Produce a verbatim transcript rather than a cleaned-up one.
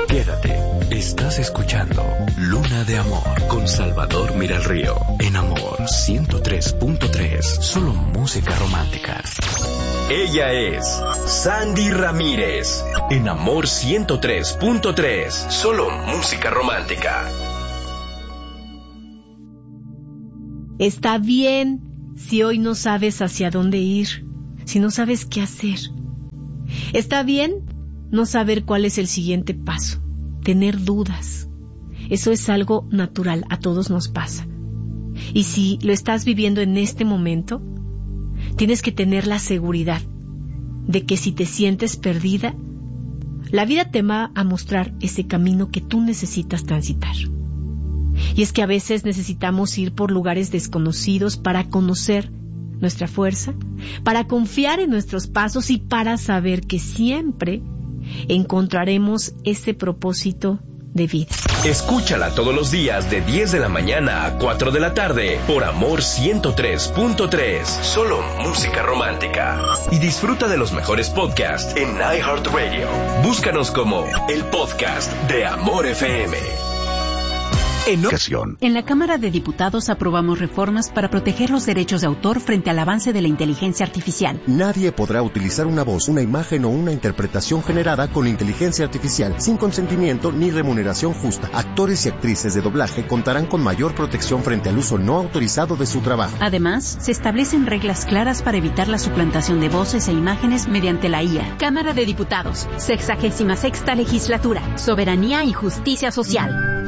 Quédate, estás escuchando Luna de Amor con Salvador Miralrío. En Amor ciento tres punto tres, solo música romántica. Ella es Sandy Ramírez. En Amor ciento tres punto tres, solo música romántica. Está bien si hoy no sabes hacia dónde ir, si no sabes qué hacer. Está bien no saber cuál es el siguiente paso, tener dudas. Eso es algo natural, a todos nos pasa. Y si lo estás viviendo en este momento, tienes que tener la seguridad de que si te sientes perdida, la vida te va a mostrar ese camino que tú necesitas transitar. Y es que a veces necesitamos ir por lugares desconocidos para conocer nuestra fuerza, para confiar en nuestros pasos y para saber que siempre encontraremos ese propósito de vida. Escúchala todos los días de diez de la mañana a cuatro de la tarde por Amor ciento tres punto tres, solo música romántica. Y disfruta de los mejores podcasts en iHeartRadio. Búscanos como el podcast de Amor F M. En ocasión. En la Cámara de Diputados aprobamos reformas para proteger los derechos de autor frente al avance de la inteligencia artificial. Nadie podrá utilizar una voz, una imagen o una interpretación generada con inteligencia artificial sin consentimiento ni remuneración justa. Actores y actrices de doblaje contarán con mayor protección frente al uso no autorizado de su trabajo. Además, se establecen reglas claras para evitar la suplantación de voces e imágenes mediante la I A. Cámara de Diputados, sexagésima sexta legislatura, soberanía y justicia social.